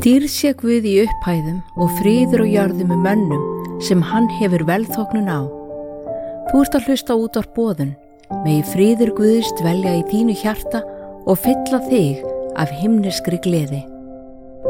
Dýrð sé Guð í upphæðum og friður á jörðu með mönnum sem hann hefur velþóknun á. Þú ert að hlusta á útvarp Boðun, megi friður Guðs dvelja í þínu hjarta og fylla þig af himneskri gleði.